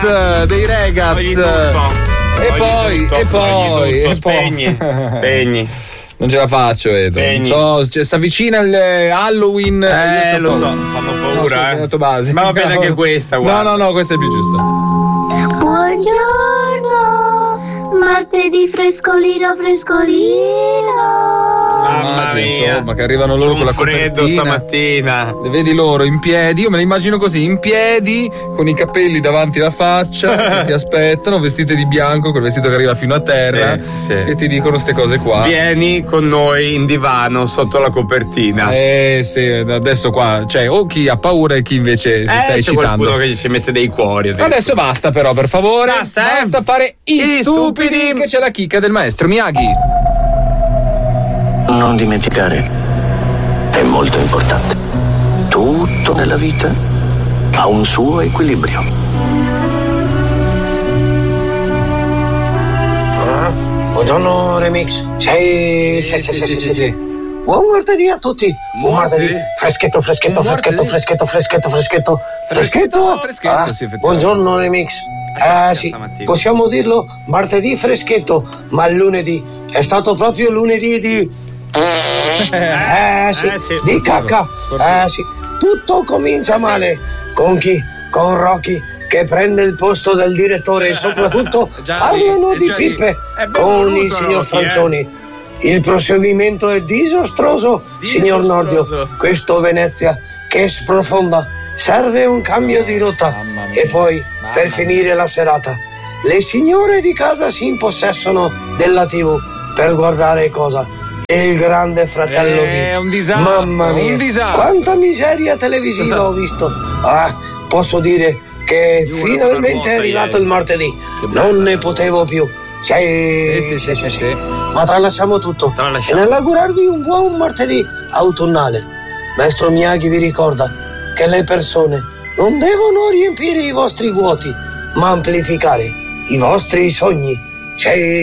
dei Regaz. E poi. Spegni. Non ce la faccio, Edo. Si avvicina il Halloween. Lo so, fanno paura. Ma va bene anche questa, guarda. No, questa è più giusta. Buongiorno, martedì frescolino. Mamma mia. Insomma, che arrivano loro con la freddo stamattina. Le vedi loro in piedi, io me le immagino così, in piedi, con i capelli davanti alla faccia, che ti aspettano, vestite di bianco, col vestito che arriva fino a terra, e ti dicono ste cose qua. Vieni con noi in divano sotto la copertina. Sì, adesso qua, cioè, o chi ha paura e chi invece si sta eccitando. Qualcuno che ci mette dei cuori. Adesso basta però, per favore. Basta fare i stupidi, che c'è la chicca del maestro Miyagi. Non dimenticare, è molto importante. Tutto nella vita ha un suo equilibrio. Buongiorno Remix. Sì. Buon martedì a tutti. Buon martedì. Freschetto. Buongiorno Remix. Sì, possiamo dirlo, martedì freschetto, ma lunedì è stato proprio lunedì di di cacca. Sì, tutto comincia male. Con chi? Con Rocky che prende il posto del direttore e soprattutto parlano di pippe con il signor Franzoni. Il proseguimento è disastroso, signor Nordio. Questo Venezia che sprofonda, serve un cambio di rotta. E poi, per finire la serata, le signore di casa si impossessano della TV per guardare cosa? Il Grande Fratello È un disastro. Mamma mia, quanta miseria televisiva ho visto. Posso dire che finalmente è arrivato il martedì. Non ne potevo più. Sì. Ma tralasciamo tutto. E nell'augurarvi un buon martedì autunnale, Maestro Miyagi vi ricorda che le persone non devono riempire i vostri vuoti, ma amplificare i vostri sogni.